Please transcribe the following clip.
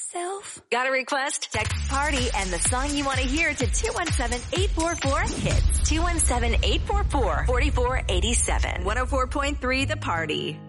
myself. Got a request? Text PARTY and the song you want to hear to 217-844-HITS. 217-844-4487. 104.3 The Party.